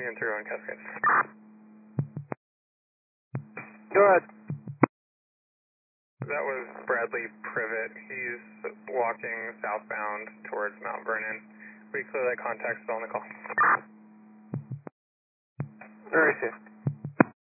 Union 31 Cascade. Go ahead. That was Bradley Privet. He's walking southbound towards Mount Vernon. We clear that contact still on the call. Very soon.